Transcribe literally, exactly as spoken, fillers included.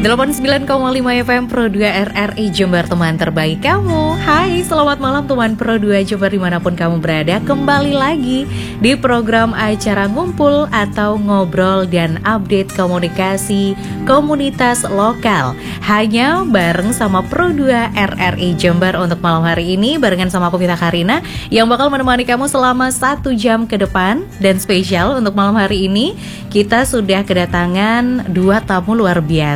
delapan puluh sembilan koma lima F M Pro dua R R I Jember, teman terbaik kamu. Hai, selamat malam teman Pro dua Jember dimanapun kamu berada. Kembali lagi di program acara ngumpul atau ngobrol dan update komunikasi komunitas lokal, hanya bareng sama Pro dua R R I Jember. Untuk malam hari ini barengan sama aku Vita Karina yang bakal menemani kamu selama satu jam ke depan. Dan spesial untuk malam hari ini kita sudah kedatangan dua tamu luar biasa.